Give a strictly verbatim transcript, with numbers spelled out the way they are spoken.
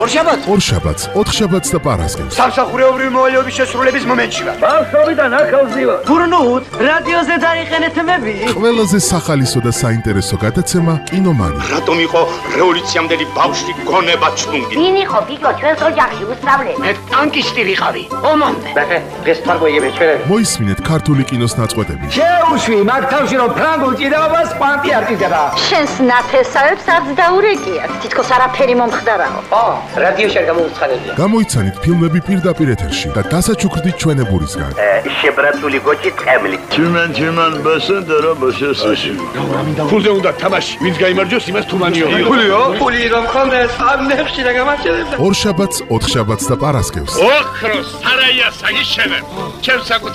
ორშაბათს ორშაბათს, ოთხშაბათს და პარასკევს. სამსახურეობრივი მოვალეობის შესრულების მომენტში ვარ. ბავშვობიდან ახალზივა. გურნუთ, რადიოზე დაიხენეთ მები. ყველაზე სახალისო და საინტერესო გადაცემა კინომანი. რატომ იყო რევოლუციამდელი ბავშვი გონება ჩლუნგი? ვინ იყო გიგო ჩვენს ოჯახში უსწავლე? მე ტანკისტი ვიყავი. ომამდე. ბახე, დღეს თარგოიები ჩვენები. მოისმინეთ ქართული კინოს ნაწყვეტები. შეუშვი მაგ თავში რომ ფრანგულ ჭიდაობას კვანტი არ ჭიდება. შენს ნათესავებს არც დაურეკიათ. თითქოს არაფერი მომხდარაო. ო, რადიოში არ გამოუცხადებია. გამოიცანით ფილმები პირდაპირ ეთერში და დასაჩუქრდით ჩვენებურისგან. შებრაცული გოჭი ტყემლი. Tümen tümen basın dara başasın. ფულზე უნდა თამაში. ვინც გაიმარჯვოს, იმას თუმანიო. ფულიო? ფული რომ ხონდეს, ამ ნეხში რა გამარჯვებდა. ორშაბათს, ოთხშაბათს და პარასკევს. ოქროს სარაია საგიშენებ. ჩემს საკუთარ